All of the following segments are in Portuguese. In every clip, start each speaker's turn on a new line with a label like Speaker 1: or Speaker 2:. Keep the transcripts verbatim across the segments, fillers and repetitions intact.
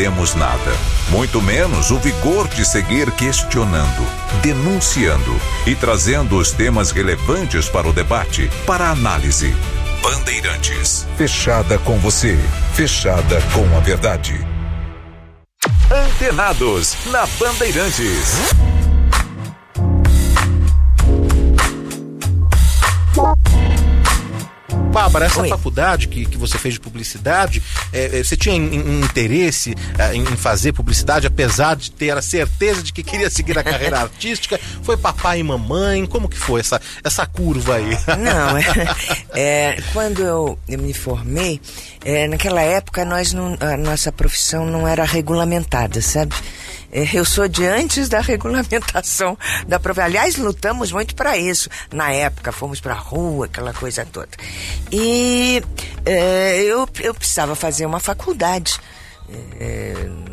Speaker 1: temos nada, muito menos o vigor de seguir questionando, denunciando e trazendo os temas relevantes para o debate, para a análise. Bandeirantes, fechada com você, fechada com a verdade. Antenados, na Bandeirantes.
Speaker 2: Bárbara, essa
Speaker 3: Oi.
Speaker 2: faculdade que, que você fez de publicidade, é, você tinha in, in, interesse é, em fazer publicidade, apesar de ter a certeza de que queria seguir a carreira artística? Foi papai e mamãe? Como que foi essa, essa curva aí?
Speaker 3: Não, é, é, quando eu, eu me formei, é, naquela época nós não, a nossa profissão não era regulamentada, sabe? É, eu sou de antes da regulamentação da profissão. Aliás, lutamos muito para isso. Na época, fomos para a rua, aquela coisa toda. E é, eu, eu precisava fazer uma faculdade. É,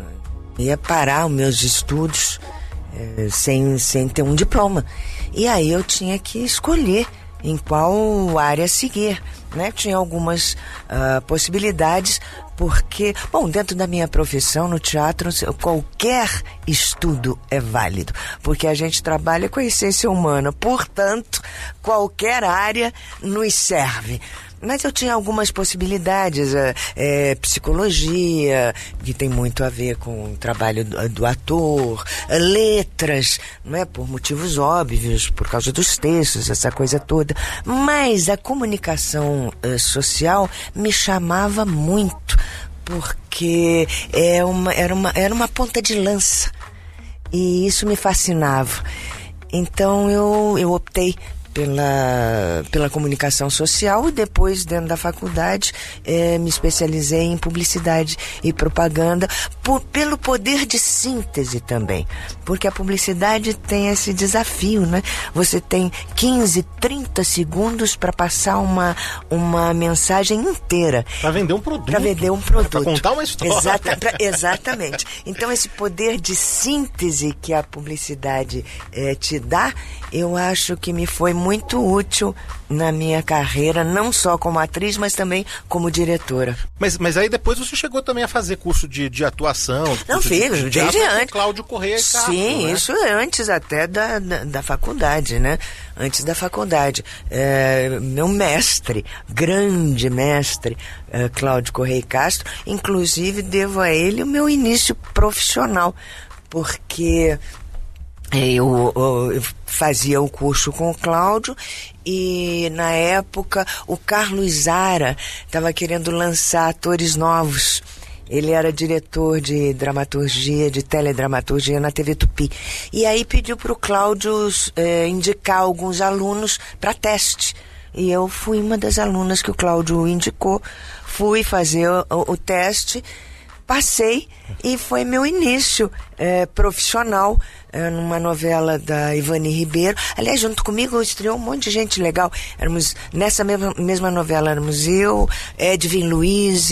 Speaker 3: ia parar os meus estudos é, sem, sem ter um diploma. E aí eu tinha que escolher em qual área seguir, né? Tinha algumas uh, possibilidades, porque, bom, dentro da minha profissão, no teatro, qualquer estudo é válido, porque a gente trabalha com a essência humana, portanto, qualquer área nos serve. Mas eu tinha algumas possibilidades, é, é, psicologia, que tem muito a ver com o trabalho do, do ator, é, letras, não é, por motivos óbvios, por causa dos textos, essa coisa toda. Mas a comunicação é, social me chamava muito, porque é uma, era, uma, era uma ponta de lança, e isso me fascinava. Então eu, eu optei pela, pela comunicação social e depois, dentro da faculdade, eh, me especializei em publicidade e propaganda por, pelo poder de síntese também, porque a publicidade tem esse desafio, né? Você tem quinze, trinta segundos para passar uma, uma mensagem inteira.
Speaker 2: Para vender um produto.
Speaker 3: Para vender um produto.
Speaker 2: Para contar uma história.
Speaker 3: Exata, pra, exatamente. Então, esse poder de síntese que a publicidade eh, te dá, eu acho que me foi muito útil na minha carreira, não só como atriz, mas também como diretora.
Speaker 2: Mas, mas aí depois você chegou também a fazer curso de, de atuação?
Speaker 3: Não,
Speaker 2: curso
Speaker 3: fiz,
Speaker 2: de, de
Speaker 3: desde
Speaker 2: teatro,
Speaker 3: antes.
Speaker 2: Cláudio Correia e Castro,
Speaker 3: Sim,
Speaker 2: né?
Speaker 3: isso antes até da, da, da faculdade, né? Antes da faculdade. É, meu mestre, grande mestre, é, Cláudio Correia e Castro, inclusive devo a ele o meu início profissional, porque Eu, eu, eu fazia o curso com o Cláudio e, na época, o Carlos Zara estava querendo lançar atores novos. Ele era diretor de dramaturgia, de teledramaturgia na T V Tupi. E aí pediu para o Cláudio eh, indicar alguns alunos para teste. E eu fui uma das alunas que o Cláudio indicou. Fui fazer o, o teste, passei e foi meu início é, profissional é, numa novela da Ivani Ribeiro. Aliás, junto comigo estreou um monte de gente legal. Éramos, nessa mesma, mesma novela éramos eu, Edvin Luiz,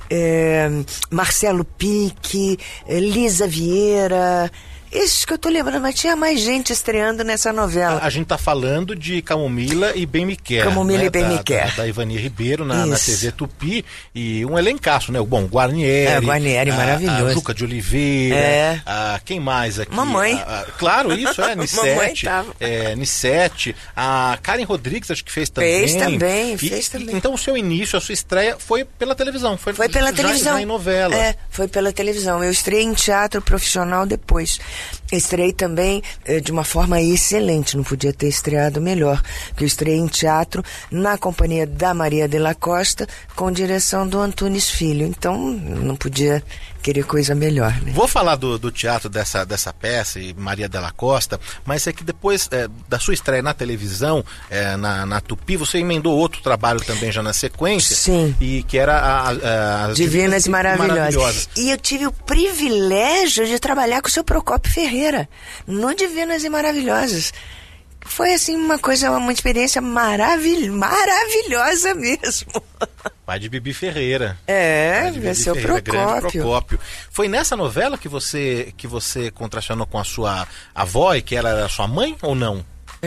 Speaker 3: é, Marcelo Pique, é, Lisa Vieira. Esses que eu tô lembrando, mas tinha mais gente estreando nessa novela.
Speaker 2: A, a gente tá falando de Camomila e Bem Me Quer.
Speaker 3: Camomila
Speaker 2: né?
Speaker 3: e Bem
Speaker 2: da,
Speaker 3: Me Quer.
Speaker 2: Da, da Ivani Ribeiro na, na T V Tupi. E um elencaço, né? Bom, Guarnieri.
Speaker 3: É, Guarnieri,
Speaker 2: a,
Speaker 3: maravilhoso.
Speaker 2: A Juca de Oliveira.
Speaker 3: É.
Speaker 2: A, quem mais aqui?
Speaker 3: Mamãe.
Speaker 2: A, a, claro, isso, é. Nissete. é, Nissete. A Karen Rodrigues, acho que fez também.
Speaker 3: Fez também,
Speaker 2: e,
Speaker 3: fez também.
Speaker 2: Então o seu início, a sua estreia foi pela televisão. Foi,
Speaker 3: foi pela
Speaker 2: já,
Speaker 3: televisão.
Speaker 2: Já em novela.
Speaker 3: É, foi pela televisão. Eu estreiei em teatro profissional depois. Estreiei também eh, de uma forma excelente, não podia ter estreado melhor, que eu estreiei em teatro na companhia da Maria de la Costa, com direção do Antunes Filho, então não podia querer coisa melhor, né?
Speaker 2: Vou falar do, do teatro dessa, dessa peça, e Maria de la Costa, mas é que depois é, da sua estreia na televisão, é, na, na Tupi, você emendou outro trabalho também já na sequência.
Speaker 3: Sim.
Speaker 2: E que era a, a, as
Speaker 3: Divinas e Maravilhosas.
Speaker 2: Maravilhosas.
Speaker 3: E eu tive o privilégio de trabalhar com o seu Procópio Ferreira, no Divinas e Maravilhosas. Foi, assim, uma coisa, uma experiência maravil... maravilhosa mesmo.
Speaker 2: Pai de Bibi Ferreira.
Speaker 3: É,
Speaker 2: Pai de Bibi
Speaker 3: seu
Speaker 2: Ferreira,
Speaker 3: Procópio.
Speaker 2: grande Procópio. Foi nessa novela que você, que você contracionou com a sua avó e que ela era sua mãe ou não?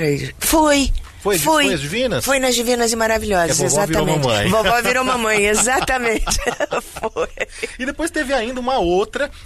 Speaker 3: Foi.
Speaker 2: Foi,
Speaker 3: foi,
Speaker 2: foi as Divinas?
Speaker 3: Foi nas Divinas e Maravilhosas,
Speaker 2: que a vovó
Speaker 3: exatamente.
Speaker 2: Virou mamãe.
Speaker 3: Vovó virou mamãe, exatamente. Foi.
Speaker 2: E depois teve ainda uma outra